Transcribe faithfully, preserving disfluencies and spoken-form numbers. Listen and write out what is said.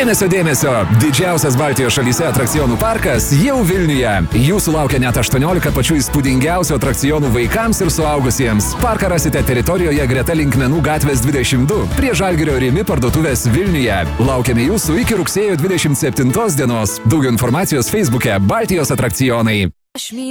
Mėnesio dėmesio. Didžiausias Baltijos šalyse atrakcionų parkas jau Vilniuje. Jūsų laukia net aštuoniolika pačių įspūdingiausių atrakcionų vaikams ir suaugusiems. Parką rasite teritorijoje greta Linkmenų gatvės dvidešimt du, prie Žalgirio Rimi parduotuvės Vilniuje. Laukiame jūsų iki rugsėjo dvidešimt septintos dienos. Daugiau informacijos Facebook'e Baltijos atrakcionai.